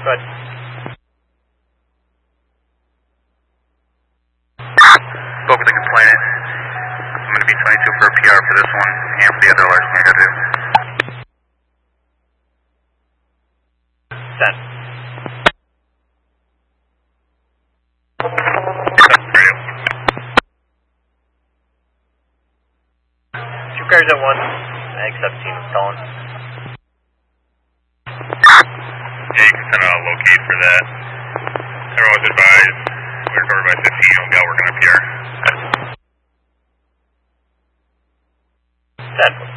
Good. Spoke with the complainant. I'm going to be 22 for a PR for this one and for the other large thing I got to do. 10. 2 cars at once. Mag 17 is calling. Yeah, you can send out a locate for that. Everyone's advised. We're covered by 15. We'll be out working up here. 10.